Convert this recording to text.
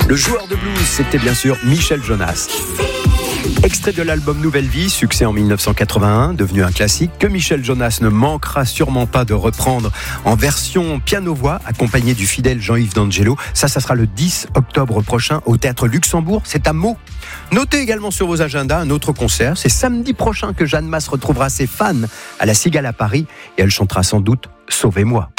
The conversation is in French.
Le joueur de blues, c'était bien sûr Michel Jonas. Extrait de l'album Nouvelle Vie, succès en 1981, devenu un classique, que Michel Jonas ne manquera sûrement pas de reprendre en version piano-voix, accompagné du fidèle Jean-Yves D'Angelo. Ça sera le 10 octobre prochain au Théâtre Luxembourg, c'est à Meaux. Notez également sur vos agendas un autre concert, c'est samedi prochain que Jeanne Masse retrouvera ses fans à la Cigale à Paris et elle chantera sans doute « Sauvez-moi ».